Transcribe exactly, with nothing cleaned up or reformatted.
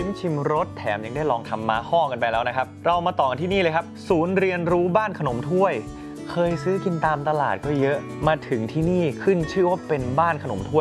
ชิมรสแถมยังได้ลองทำม้าห้อกันไปแล้วนะครับเรามาต่อกันที่นี่เลยครับศูนย์เรียนรู้บ้านขนมถ้วยเคยซื้อกินตามตลาดก็เยอะมาถึงที่นี่ขึ้นชื่อว่าเป็นบ้านขนมถ้วย